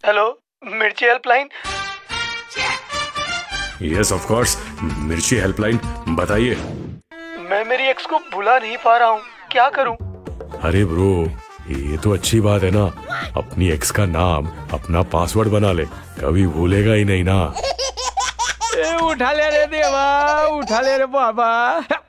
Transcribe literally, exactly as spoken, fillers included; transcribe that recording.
Hello, मिर्ची helpline. Yes of course, मिर्ची helpline, बताइए। मैं मेरी एक्स को भुला नहीं पा रहा हूँ, क्या करूँ? अरे ब्रो, ये तो अच्छी बात है ना, अपनी एक्स का नाम अपना पासवर्ड बना ले, कभी भूलेगा ही नहीं ना। ए, उठा ले रे देवा, उठा ले रे बाबा।